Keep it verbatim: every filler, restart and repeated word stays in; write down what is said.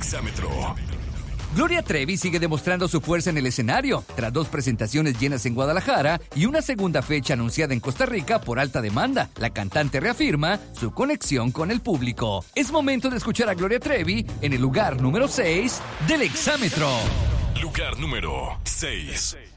Exámetro. Gloria Trevi sigue demostrando su fuerza en el escenario, tras dos presentaciones llenas en Guadalajara y una segunda fecha anunciada en Costa Rica por alta demanda. La cantante reafirma su conexión con el público. Es momento de escuchar a Gloria Trevi en el lugar número seis del Exámetro. Lugar número seis.